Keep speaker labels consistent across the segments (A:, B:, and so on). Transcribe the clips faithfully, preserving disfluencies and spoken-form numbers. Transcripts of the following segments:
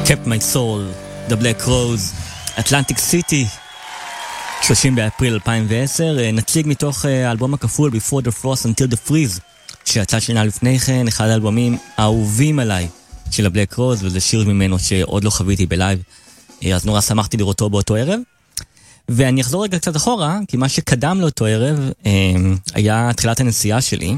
A: Kept My Soul, The Black Rose, Atlantic City, שלושים באפריל אלפיים ועשר. נציג מתוך האלבום הכפול Before the Frost Until the Freeze, שיצא שנה לפני כן, אחד האלבומים האהובים עליי של הבלק רוז, וזה שיר ממנו שעוד לא חוויתי בלייב, אז נורא שמחתי לראותו באותו ערב. ואני אחזור רגע קצת אחורה, כי מה שקדם לאותו ערב היה תחילת הנסיעה שלי.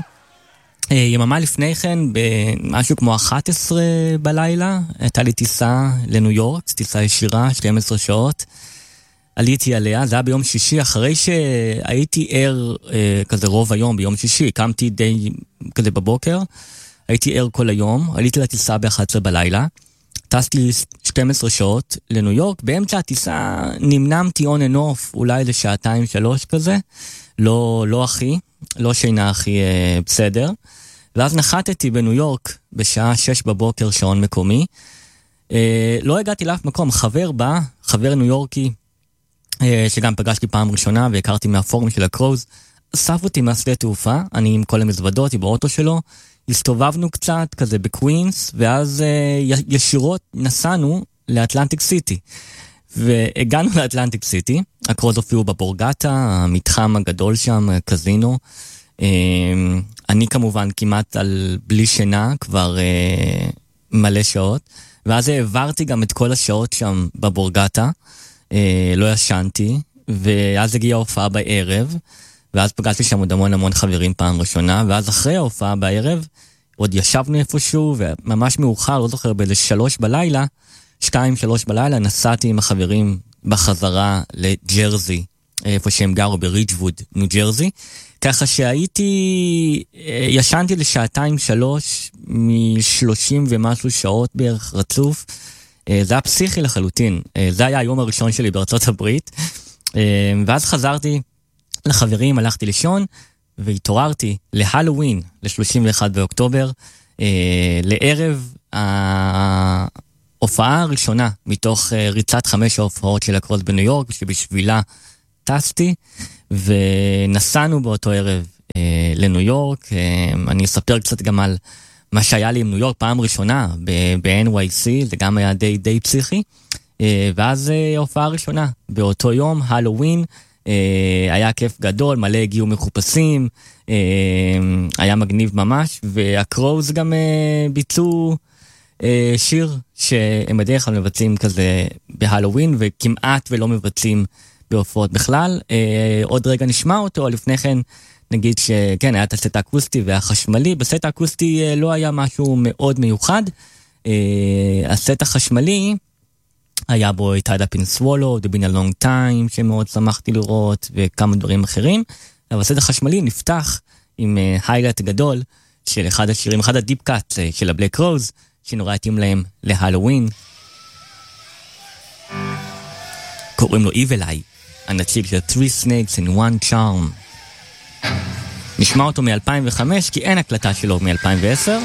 A: יממה לפני כן, במשהו כמו אחת עשרה בלילה, הייתה לי טיסה לניו יורק, טיסה ישירה, שתים עשרה שעות. עליתי עליה, זה היה ביום שישי, אחרי שהייתי ער כזה רוב היום ביום שישי, קמתי די כזה בבוקר, הייתי ער כל היום, עליתי לטיסה ב-אחת עשרה בלילה, טסתי שתים עשרה שעות לניו יורק, באמצע הטיסה נמנמתי on and off, אולי לשעתיים שלוש כזה, לא, לא הכי, לא שינה הכי אה, בסדר, ואז נחתתי בניו יורק בשעה שש בבוקר שעון מקומי, אה, לא הגעתי לאף מקום, חבר בא, חבר ניו יורקי, אה, שגם פגשתי פעם ראשונה והכרתי מהפורום של הקרוז, אסף אותי מהשדה תעופה, אני עם כל המזוודות, באוטו שלו, הסתובבנו קצת כזה בקווינס, ואז אה, ישירות נסענו לאטלנטיק סיטי. והגענו לאטלנטיק סיטי, הקרוז הופיעו בבורגטה, המתחם הגדול שם, קזינו. אה, אני כמובן כמעט על בלי שינה, כבר אה, מלא שעות, ואז העברתי גם את כל השעות שם בבורגטה, אה, לא ישנתי, ואז הגיעה ההופעה בערב, ואז פגשתי שם עוד המון המון חברים פעם ראשונה, ואז אחרי ההופעה בערב, עוד ישבנו איפשהו, וממש מאוחר, לא זוכר, באיזה שלוש בלילה, שתיים, שלוש בלילה, נסעתי עם החברים בחזרה לג'רזי, איפה שהם גרו ברידג'ווד, ניו ג'רזי, ככה שהייתי, ישנתי לשעתיים שלוש, משלושים ומשהו שעות בערך רצוף, זה היה פסיכי לחלוטין, זה היה היום הראשון שלי בארצות הברית, ואז חזרתי לחברים, הלכתי לישון, והתעוררתי להלווין, ל-שלושים ואחד באוקטובר, אה, לערב ההופעה הראשונה, מתוך אה, ריצת חמש ההופעות של הקרוז בניו יורק, שבשבילה טסתי, ונסענו באותו ערב אה, לניו יורק. אה, אני אספר קצת גם על מה שהיה לי עם ניו יורק, פעם ראשונה, ב-אן וואי סי, זה גם היה די, די פסיכי, אה, ואז אה, ההופעה הראשונה, באותו יום, הלווין, Uh, היה כיף גדול, מלא הגיעו מחופשים, uh, היה מגניב ממש, והקרוז גם uh, ביצעו uh, שיר שהם בדרך כלל מבצעים כזה בהלווין, וכמעט ולא מבצעים בהופעות בכלל. Uh, עוד רגע נשמע אותו, לפני כן נגיד שכן, היה את הסט האקוסטי והחשמלי, בסט האקוסטי uh, לא היה משהו מאוד מיוחד, uh, הסט החשמלי, היה בו את Tied Up in Swallow, The Been a Long Time, שמאוד שמחתי לראות, וכמה דברים אחרים. אבל הסט החשמלי נפתח עם היילייט uh, גדול של אחד השירים, אחד הדיפ קאט uh, של הבלק רוז, שנורא התאים להם להלווין. קוראים לו Evil Eye, הנציג של Three Snakes and One Charm. נשמע אותו מ-אלפיים וחמש, כי אין הקלטה שלו מ-אלפיים ועשר.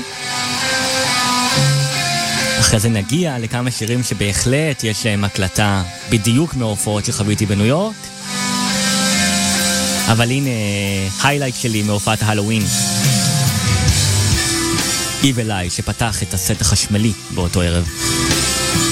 A: אחרי זה נגיע לכמה שירים שבהחלט יש להם הקלטה בדיוק מההופעות שחוויתי בניו יורק. אבל הנה היילייט שלי מהופעת ההלווין. Evil Eye שפתח את הסט החשמלי באותו ערב.